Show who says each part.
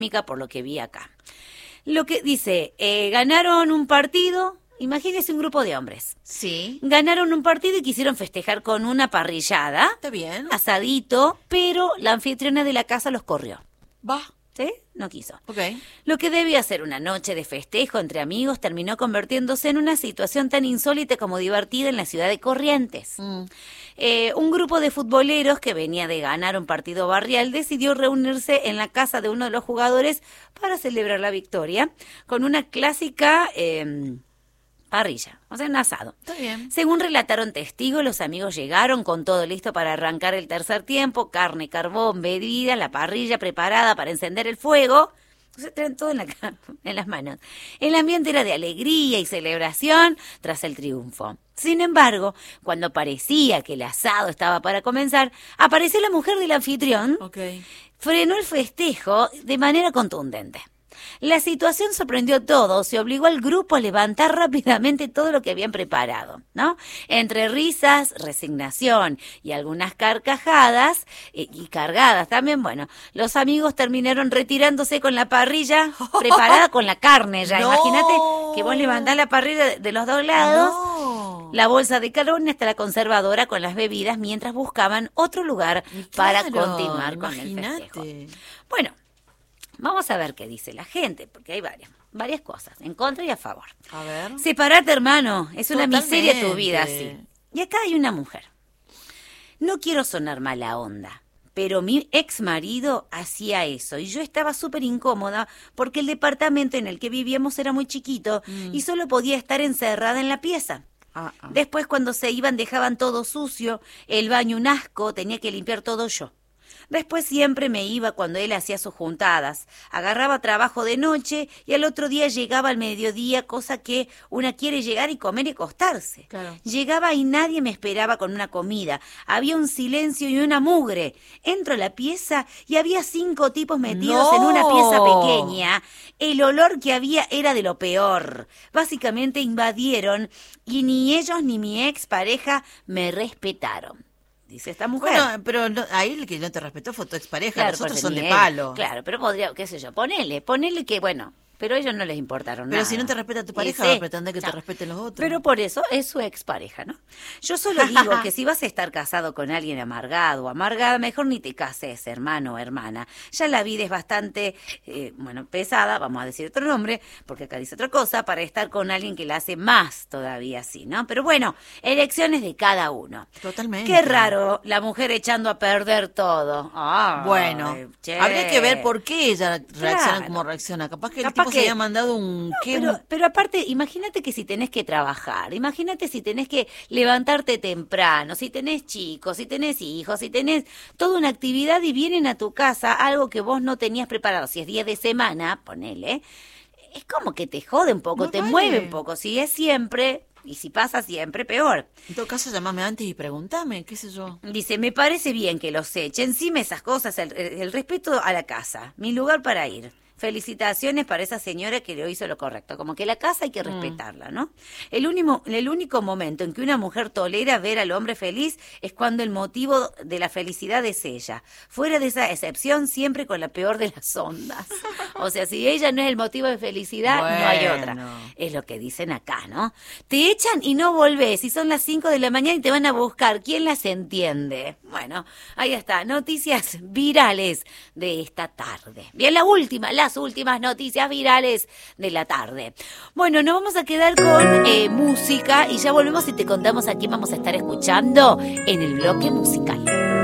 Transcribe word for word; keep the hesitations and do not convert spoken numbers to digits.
Speaker 1: por lo que vi acá. Lo que dice, eh, ganaron un partido, imagínense un grupo de hombres.
Speaker 2: Sí.
Speaker 1: Ganaron un partido y quisieron festejar con una parrillada.
Speaker 2: Está bien.
Speaker 1: Asadito, pero la anfitriona de la casa los corrió.
Speaker 2: Va.
Speaker 1: ¿Sí? No quiso.
Speaker 2: Ok.
Speaker 1: Lo que debía ser una noche de festejo entre amigos terminó convirtiéndose en una situación tan insólita como divertida en la ciudad de Corrientes.
Speaker 2: Mm.
Speaker 1: Eh, un grupo de futboleros que venía de ganar un partido barrial decidió reunirse en la casa de uno de los jugadores para celebrar la victoria con una clásica eh, parrilla, o sea, un asado.
Speaker 2: Está bien.
Speaker 1: Según relataron testigos, los amigos llegaron con todo listo para arrancar el tercer tiempo, carne, carbón, bebida, la parrilla preparada para encender el fuego. O sea, traen todo en, la, en las manos. El ambiente era de alegría y celebración tras el triunfo. Sin embargo, cuando parecía que el asado estaba para comenzar, apareció la mujer del anfitrión,
Speaker 2: Ok.
Speaker 1: frenó el festejo de manera contundente. La situación sorprendió a todos y obligó al grupo a levantar rápidamente todo lo que habían preparado, ¿no? Entre risas, resignación y algunas carcajadas, eh, y cargadas también, bueno, los amigos terminaron retirándose con la parrilla preparada con la carne ya.
Speaker 2: No.
Speaker 1: Imagínate que vos levantás la parrilla de, de los dos lados,
Speaker 2: No.
Speaker 1: la bolsa de carbón hasta la conservadora con las bebidas mientras buscaban otro lugar para
Speaker 2: Claro,
Speaker 1: continuar con el
Speaker 2: imagínate.
Speaker 1: festejo. Bueno, vamos a ver qué dice la gente, porque hay varias, varias cosas, en contra y a favor.
Speaker 2: A ver.
Speaker 1: Separate, hermano, es una
Speaker 2: Totalmente.
Speaker 1: miseria tu vida así. Y acá hay una mujer. No quiero sonar mala onda, pero mi ex marido hacía eso y yo estaba súper incómoda porque el departamento en el que vivíamos era muy chiquito
Speaker 2: Mm.
Speaker 1: y solo podía estar encerrada en la pieza.
Speaker 2: Ah, ah.
Speaker 1: Después, cuando se iban, dejaban todo sucio, el baño un asco, tenía que limpiar todo yo. Después siempre me iba cuando él hacía sus juntadas. Agarraba trabajo de noche y al otro día llegaba al mediodía, cosa que una quiere llegar y comer y acostarse.
Speaker 2: Claro.
Speaker 1: Llegaba y nadie me esperaba con una comida. Había un silencio y una mugre. Entro a la pieza y había cinco tipos metidos
Speaker 2: ¡No!
Speaker 1: en una pieza pequeña. El olor que había era de lo peor. Básicamente invadieron y ni ellos ni mi ex pareja me respetaron. Dice esta mujer.
Speaker 2: Bueno, pero no, ahí el que no te respetó fue tu expareja,
Speaker 1: Claro,
Speaker 2: los otros
Speaker 1: porque
Speaker 2: son
Speaker 1: ni
Speaker 2: de
Speaker 1: él.
Speaker 2: palo.
Speaker 1: Claro, pero podría, qué sé yo, ponele, ponele que, bueno, pero a ellos no les importaron
Speaker 2: Pero
Speaker 1: nada.
Speaker 2: si no te respeta tu pareja,
Speaker 1: Y
Speaker 2: va a
Speaker 1: sí,
Speaker 2: pretender que
Speaker 1: chao.
Speaker 2: te respeten los otros.
Speaker 1: Pero por eso es su expareja, ¿no? Yo solo digo que si vas a estar casado con alguien amargado o amargada, mejor ni te cases, hermano o hermana. Ya la vida es bastante, eh, bueno, pesada, vamos a decir otro nombre, porque acá dice otra cosa, para estar con alguien que la hace más todavía así, ¿no? Pero bueno, elecciones de cada uno.
Speaker 2: Totalmente.
Speaker 1: Qué raro, la mujer echando a perder todo. Ay,
Speaker 2: Bueno,
Speaker 1: che.
Speaker 2: habría que ver por qué ella reacciona
Speaker 1: Claro.
Speaker 2: como reacciona. Capaz que el
Speaker 1: Capaz
Speaker 2: tipo
Speaker 1: que-
Speaker 2: se había mandado un... ¿qué?
Speaker 1: Pero, pero aparte, imagínate que si tenés que trabajar, imagínate si tenés que levantarte temprano, si tenés chicos, si tenés hijos, si tenés toda una actividad y vienen a tu casa algo que vos no tenías preparado, si es día de semana, ponele, es como que te jode un poco,
Speaker 2: No
Speaker 1: te
Speaker 2: vale.
Speaker 1: mueve un poco, si es siempre, y si pasa siempre, peor.
Speaker 2: En todo caso, llamame antes y pregúntame, qué sé yo.
Speaker 1: Dice, me parece bien que los eche, encima esas cosas, el, el respeto a la casa, mi lugar para ir. Felicitaciones para esa señora que lo hizo lo correcto. Como que la casa hay que respetarla, ¿no? El único, el único momento en que una mujer tolera ver al hombre feliz es cuando el motivo de la felicidad es ella. Fuera de esa excepción, siempre con la peor de las ondas. O sea, si ella no es el motivo de felicidad, no hay otra.
Speaker 2: Bueno.
Speaker 1: Es lo que dicen acá, ¿no? Te echan y no volvés. Y son las cinco de la mañana y te van a buscar. ¿Quién las entiende? Bueno, ahí está. Noticias virales de esta tarde. Bien, la última, las últimas noticias virales de la tarde. Bueno, nos vamos a quedar con eh, música y ya volvemos y te contamos a quién vamos a estar escuchando en el bloque musical.